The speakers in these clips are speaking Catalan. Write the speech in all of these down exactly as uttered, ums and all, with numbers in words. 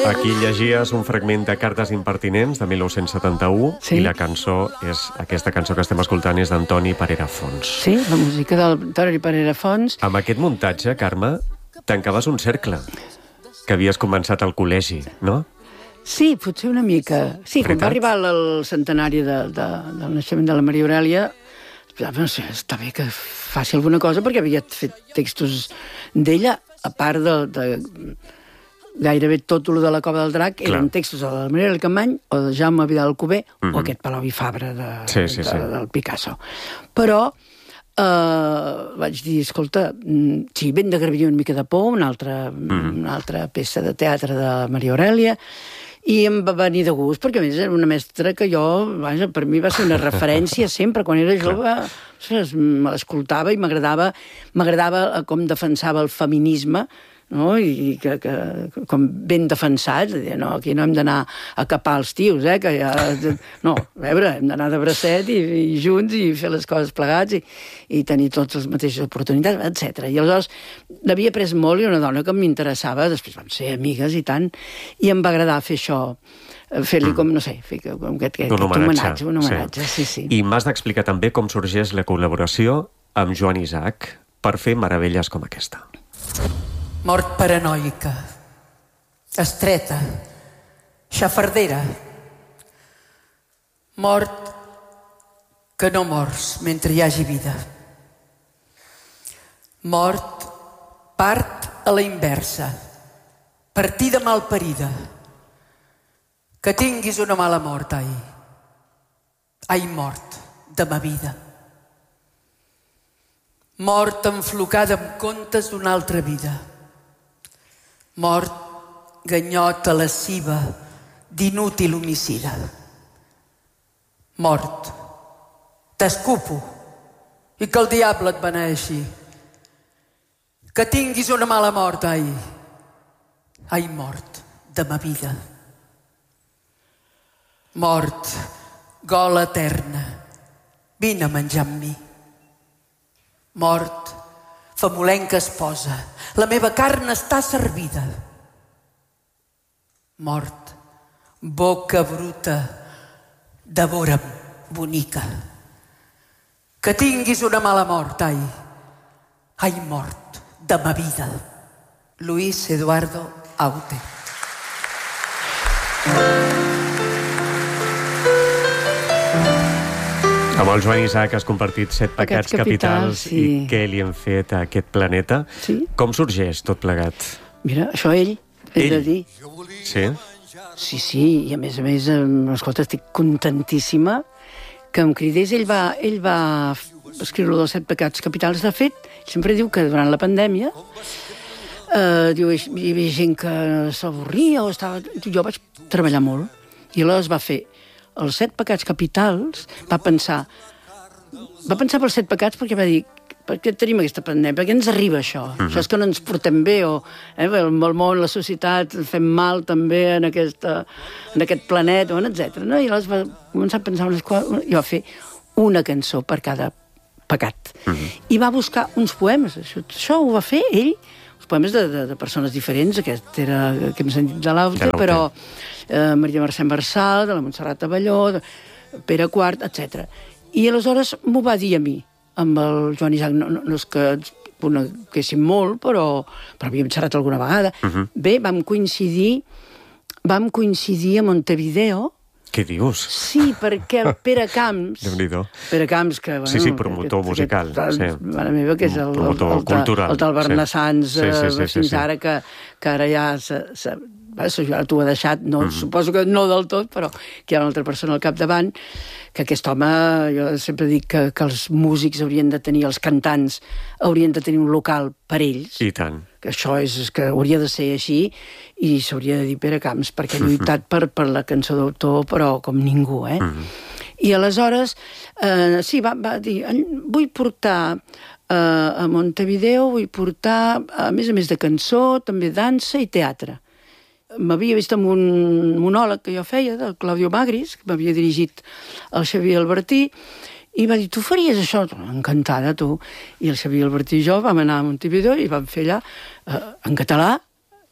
Aquí llegies un fragment de Cartes impertinents, de mil nou-cents setanta-u, Sí. i la cançó és... Aquesta cançó que estem escoltant és d'Antoni Parera Fons. Sí, la música d'Antoni Parera Fons. Amb aquest muntatge, Carme, tancaves un cercle que havies començat al col·legi, no? Sí, potser una mica. Sí, quan Veritat? va arribar el centenari de, de, del naixement de la Maria Aurèlia, no sé, està bé que faci alguna cosa, perquè havia fet textos d'ella, a part de, de gairebé tot el de la Cova del Drac, eren Clar. textos de la Maria Aurèlia Capmany, o de Jaume Vidal Alcover, Mhm. o aquest Palau i Fabra de, Sí, sí, de, sí. del Picasso. Però eh, vaig dir, escolta, mm, sí, ben de garbí una mica de por, una altra, Mhm. una altra peça de teatre de Maria Aurèlia, i em va venir de gust, perquè a més era una mestra que jo, vaja, per mi va ser una referència sempre, quan era jove, ostres, me l'escoltava i m'agradava m'agradava com defensava el feminisme, no? I que, que com ben defensat, no, aquí no hem d'anar a capar els tios, eh, que ja... No, a veure, hem d'anar de bracet i, i junts i fer les coses plegats i, i tenir totes les mateixes oportunitats, etcètera. I aleshores l'havia après molt i una dona que m'interessava, després vam ser amigues i tant, i em va agradar fer això, fer-li com, no sé, fer com aquest, aquest Un homenatge. homenatge, un homenatge, sí, sí. I m'has d'explicar també com sorgeix la col·laboració amb Joan Isaac per fer meravelles com aquesta. Mort paranoica, estreta, xafardera. Mort que no mors mentre hi hagi vida. Mort, part a la inversa, partida malparida. Que tinguis una mala mort, ai. Ai, mort de ma vida. Mort enflocada amb contes d'una altra vida. Mort, ganyota lasciva, d'inútil homicida. Mort, t'escupo i que el diable et beneeixi. Que tinguis una mala mort, ai. Ai, mort de ma vida. Mort, gola eterna, vine a menjar amb mi. Mort, famolenca esposa, la meva carn està servida. Mort, boca bruta, devora'm, bonica. Que tinguis una mala mort, ai. Ai, mort de ma vida. Luis Eduardo Aute. Amb el Joan Isaac has compartit set pecats Pecats capitals, capitals, sí. i què li hem fet a aquest planeta. Sí. Com sorgeix tot plegat? Mira, això ell, he Ell? de dir. Sí? Sí, sí, i a més a més, em, escolta, estic contentíssima que em cridés. Ell va, ell va escriure dels set pecats capitals. De fet, sempre diu que durant la pandèmia eh, diu, hi havia gent que s'avorria o estava... Jo vaig treballar molt i aleshores va fer els set pecats capitals, va pensar va pensar pels set pecats perquè va dir, per què tenim aquesta pandèmia? Per què ens arriba això? Uh -huh. Això és que no ens portem bé, o eh, el món, la societat, fem mal també en, aquesta, en aquest planeta, etcètera. No? I aleshores va començar a pensar unes coses, i va fer una cançó per cada pecat. Uh -huh. I va buscar uns poemes. Això, això ho va fer ell, uns poemes de, de, de persones diferents. Aquest era, que hem sentit de l'Aute, però eh, Maria Mercè Marçal, de la Montserrat Abelló, de Pere Quart, etcètera. I aleshores m'ho va dir a mi, amb el Joan Isaac. No, no, no és que coneguéssim molt, però, però havíem xerrat alguna vegada. Uh -huh. Bé, vam coincidir, vam coincidir a Montevideo. Què dius? Sí, perquè el Pere Camps... Déu-n'hi-do. Pere Camps, que... Bueno, Sí, sí, promotor aquest, musical. Aquest, sí. Mare meva, que és el, promotor el, el, cultural. El del Bernasans, sí. Sí, sí, sí, fins sí, sí. ara, que, que ara ja... Se, se, ara t'ho ha deixat, no, mm -hmm. suposo que no del tot, però que hi ha una altra persona al capdavant, que aquest home, jo sempre dic que, que els músics haurien de tenir, els cantants haurien de tenir un local per ells. I tant. Que això és, és que hauria de ser així, i s'hauria de dir Pere Camps, perquè ha lluitat mm -hmm. per, per la cançó d'autor, però com ningú, eh? Mm -hmm. I aleshores, eh, sí, va, va dir, vull portar eh, a Montevideo, vull portar, a més a més de cançó, també dansa i teatre. M'havia vist amb un monòleg que jo feia, del Claudio Magris, que m'havia dirigit el Xavier Albertí, i va dir, tu faries això? Encantada, tu. I el Xavier Albertí i jo vam anar a Montevideo i vam fer allà, eh, en català,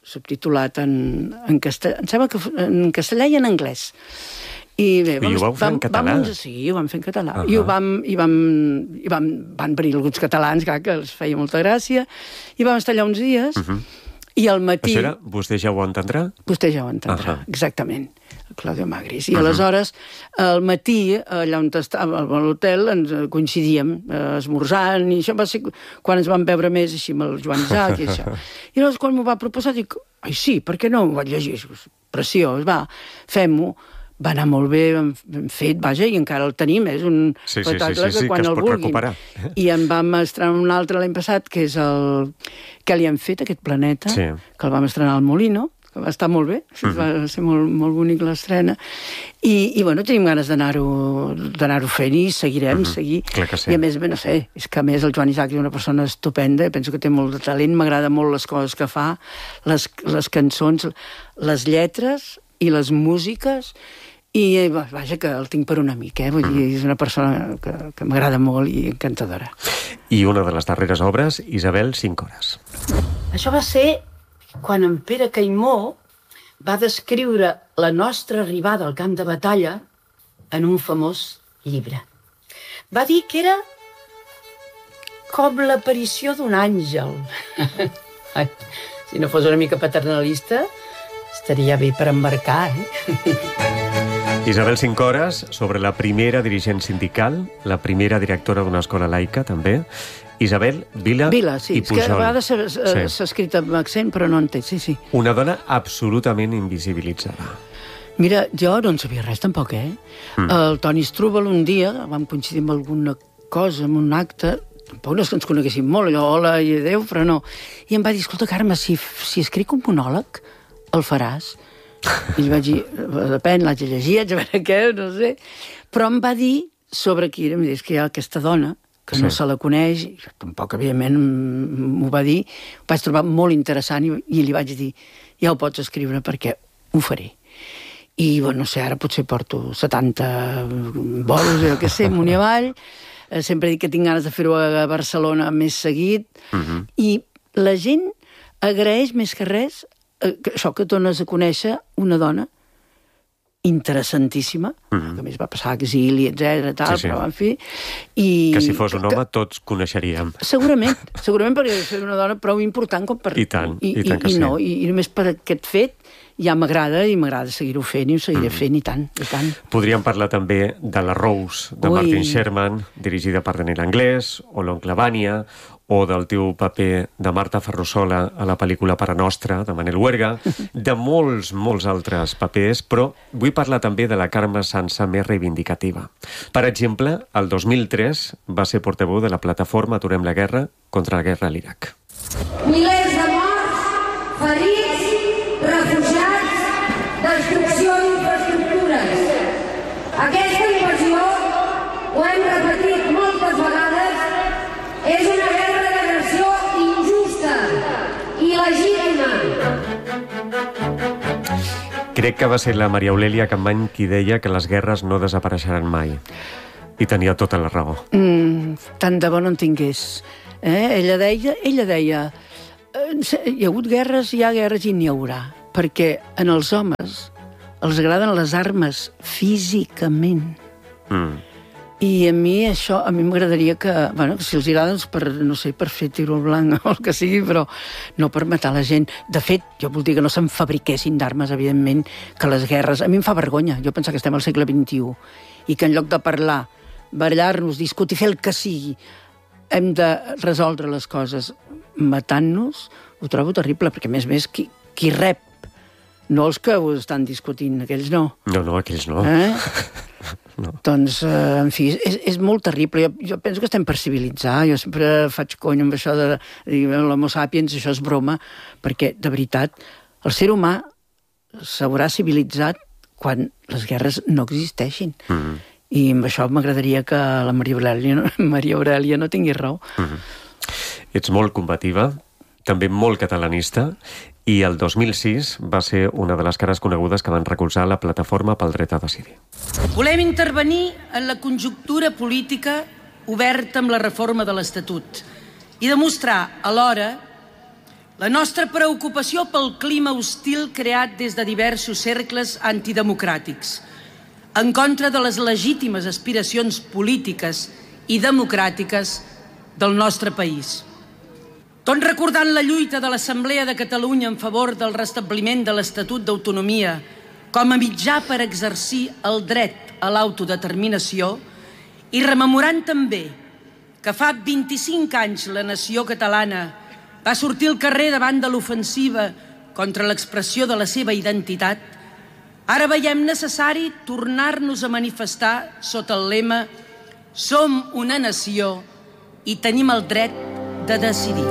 subtitulat en, en castellà, em sembla que en castellà i en anglès. I bé, I ho vau fer en català? Vam, sí, ho vam fer en català. Uh -huh. I, ho vam, i, vam, i vam, van venir alguns catalans, clar, que els feia molta gràcia, i vam estar allà uns dies, uh -huh. i al matí... Això era, vostè ja ho entendrà? Vostè ja ho entendrà, uh -huh. exactament. Claudio Magris. I uh -huh. aleshores, al matí, allà on estava, a l'hotel, ens coincidíem eh, esmorzant, i això va ser quan ens vam veure més així amb el Joan Isaac i això. I llavors, quan m'ho va proposar, dic, ai sí, per què no? Ho vaig llegir, preciós, va, fem-ho. Va anar molt bé, ben fet, vaja, i encara el tenim, és un sí, espectacle sí, sí, sí, que quan que es el pot vulguin. Recuperar. I en vam estrenar un altre l'any passat, que és el... que li hem fet, aquest planeta, sí. que el vam estrenar al Molino, que va estar molt bé, uh -huh. va ser molt, molt bonic l'estrena, i, i bueno, tenim ganes d'anar-ho d'anar-ho fent i seguirem, uh -huh. seguir. Clar que sí. I a més, bé, no sé, és que a més el Joan Isaac és una persona estupenda, penso que té molt de talent, m'agrada molt les coses que fa, les, les cançons, les lletres i les músiques, i vaja, que el tinc per un amic, eh? Vull dir, és una persona que, que m'agrada molt i encantadora. I una de les darreres obres, Isabel, cinc hores. Això va ser quan en Pere Caimó va descriure la nostra arribada al camp de batalla en un famós llibre. Va dir que era com l'aparició d'un àngel. Si no fos una mica paternalista, estaria bé per embarcar, eh? Isabel cinc hores, sobre la primera dirigent sindical, la primera directora d'una escola laica, també. Isabel Vila, Vila sí. i Pujol. És que a vegades s'ha sí. escrit amb accent, però no entenc, sí, sí. Una dona absolutament invisibilitzada. Mira, jo no en sabia res, tampoc, eh? Mm. El Toni Strubel un dia, vam coincidir amb alguna cosa, amb un acte, tampoc no és que ens coneguéssim molt, allò, hola i adéu, però no. I em va dir, escolta, Carme, si, si escric un monòleg, el faràs? I li vaig dir, depèn, l'haig de llegir, haig de veure què, no sé. Però em va dir sobre qui era, em dius que hi ha aquesta dona, que sí. no se la coneix, i tampoc, evidentment, m'ho va dir, ho vaig trobar molt interessant i, i li vaig dir, ja ho pots escriure perquè ho faré. I, bueno, no sé, ara potser porto setanta bolos, jo què sé, amunt i avall, sempre dic que tinc ganes de fer-ho a Barcelona més seguit, uh -huh. i la gent agraeix més que res això que dones a conèixer una dona interessantíssima, uh -huh. que a més va passar exili, etcètera, tal, sí, sí. però en fi... I que si fos un que, home tots coneixeríem. Segurament, segurament perquè és una dona prou important com per... I tant, i, i tant que i, sí. I, no, i, i només per aquest fet ja m'agrada i m'agrada seguir-ho fent i ho seguiré mm. fent, i tant, i tant. Podríem parlar també de La Rose, de Ui. Martin Sherman, dirigida per Daniel Anglès, o L'Oncle Vanya, o del teu paper de Marta Ferrusola a la pel·lícula Pare Nostra, de Manel Huerga, de molts, molts altres papers, però vull parlar també de la Carme Sansa més reivindicativa. Per exemple, el dos mil tres va ser portaveu de la plataforma Aturem la Guerra contra la guerra a l'Iraq. Milers de morts, ferits, refugiats, destrucció d'infraestructures. Aquesta invasió, ho hem repetit moltes vegades, és una guerra d'agressió injusta i legítima. Crec que va ser la Maria Aurèlia Capmany qui deia que les guerres no desapareixeran mai. I tenia tota la raó. Mm, tant de bo no en tingués. Eh? Ella deia, ella deia hi ha hagut guerres, hi ha guerres i n'hi haurà. Perquè en els homes els agraden les armes físicament. Mm. I a mi això, a mi m'agradaria que, bueno, que si els agraden per, no sé, per fer tiro al blanc o el que sigui, però no per matar la gent. De fet, jo vull dir que no se'n fabriquessin d'armes, evidentment, que les guerres... A mi em fa vergonya, jo penso que estem al segle vint-i-u i que en lloc de parlar, barallar-nos, discutir, fer el que sigui, hem de resoldre les coses matant-nos, ho trobo terrible, perquè a més a més qui, qui rep, no els que ho estan discutint, aquells no. No, no, aquells no. Eh? No. Doncs, eh, en fi, és, és molt terrible. Jo, jo penso que estem per civilitzar. Jo sempre faig cony amb això de dir l'homo sapiens, això és broma, perquè, de veritat, el ser humà s'haurà civilitzat quan les guerres no existeixin. Mm-hmm. I amb això m'agradaria que la Maria Aurèlia, Maria Aurèlia no tingui raó. Mm-hmm. Ets molt combativa, també molt catalanista, i el dos mil sis va ser una de les cares conegudes que van recolzar la Plataforma pel Dret a Decidir. Volem intervenir en la conjuntura política oberta amb la reforma de l'Estatut i demostrar alhora La nostra preocupació pel clima hostil creat des de diversos cercles antidemocràtics, en contra de les legítimes aspiracions polítiques i democràtiques del nostre país. Tot recordant la lluita de l'Assemblea de Catalunya en favor del restabliment de l'Estatut d'Autonomia com a mitjà per exercir el dret a l'autodeterminació i rememorant també que fa vint-i-cinc anys la nació catalana va sortir al carrer davant de l'ofensiva contra l'expressió de la seva identitat, ara veiem necessari tornar-nos a manifestar sota el lema «Som una nació i tenim el dret de decidir».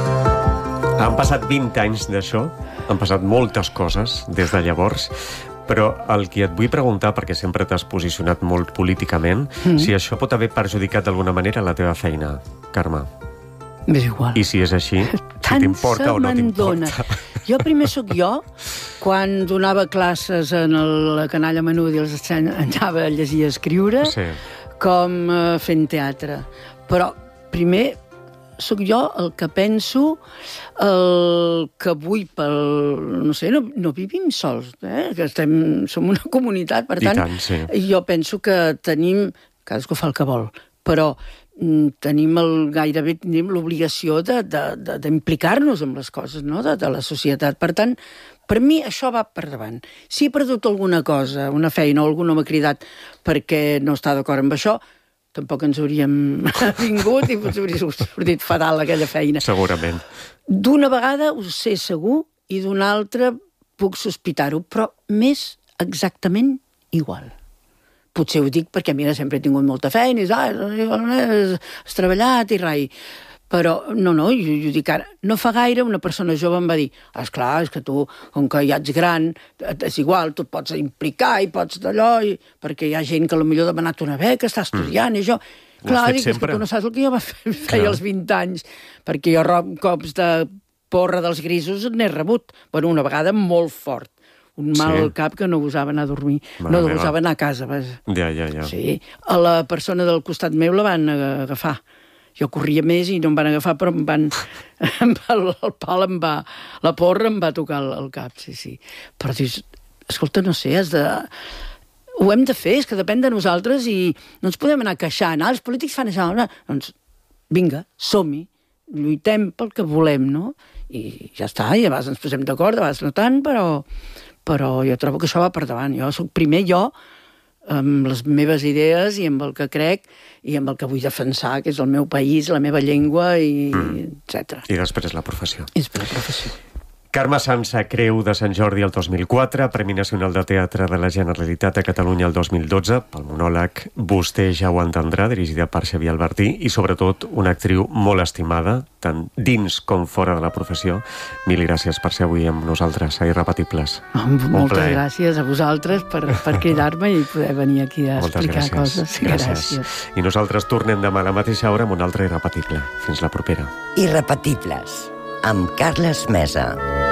Han passat vint anys d'això, han passat moltes coses des de llavors, però el que et vull preguntar, perquè sempre t'has posicionat molt políticament, mm. si això pot haver perjudicat d'alguna manera la teva feina, Carme. M'és igual. I si és així, si t'importa o no t'importa. Jo primer sóc jo, quan donava classes en la canalla menuda i els ensenyava a llegir i a escriure, sí. com uh, fent teatre. Però primer sóc jo el que penso, el que vull pel... No sé, no, no vivim sols, eh? Que estem, som una comunitat, per tant, tant sí. jo penso que tenim... Cadascú fa el que vol, però tenim el, gairebé tenim l'obligació d'implicar-nos amb les coses, no? de, de la societat. Per tant, per mi això va per davant. Si he perdut alguna cosa, una feina, o algú no m'ha cridat perquè no està d'acord amb això, tampoc ens hauríem vingut i potser hauria sortit fatal aquella feina. Segurament. D'una vegada ho sé segur i d'una altra puc sospitar-ho, però més exactament igual. Potser ho dic perquè, mira, sempre he tingut molta feina, i ah, has treballat i rai. Però, no, no, jo, jo dic ara, no fa gaire una persona jove em va dir, esclar, és que tu, com que ja ets gran, és igual, tu et pots implicar i pots d'allò, i... perquè hi ha gent que potser ha demanat una beca, està estudiant, mm. i això... Clar, dic, és que tu no saps el que jo va fer, feia als vint anys, perquè jo cops de porra dels grisos n'he rebut. Bueno, una vegada molt fort. Un mal sí. al cap que no gosava anar a dormir, Mare no meva. gosava anar a casa. Vas. Ja, ja, ja. Sí, a la persona del costat meu la van agafar. Jo corria més i no em van agafar, però em van... el, el pal em va... La porra em va tocar el, el cap, sí, sí. Però dius, escolta, no sé, has de... Ho hem de fer, és que depèn de nosaltres i no ens podem anar queixant. Ah, els polítics fan això. No? Doncs, vinga, som-hi, lluitem pel que volem, no? I ja està, i a vegades ens posem d'acord, a vegades no tant, però... però jo trobo que això va per davant. Jo soc primer jo, amb les meves idees i amb el que crec i amb el que vull defensar, que és el meu país, la meva llengua, i mm. etcètera. I després la professió. I després la professió. Carme Sansa, Creu de Sant Jordi el dos mil quatre, Premi Nacional de Teatre de la Generalitat de Catalunya el dos mil dotze, pel monòleg Vostè ja ho entendrà, dirigida per Xavier Albertí, i sobretot una actriu molt estimada, tant dins com fora de la professió. Mil gràcies per ser avui amb nosaltres, a Irrepetibles. Oh, moltes plaer. gràcies a vosaltres per, per cridar-me i poder venir aquí a moltes explicar gràcies. coses. Gràcies. gràcies. I nosaltres tornem demà a la mateixa hora amb un altre Irrepetible. Fins la propera. Irrepetibles, amb Carles Mesa.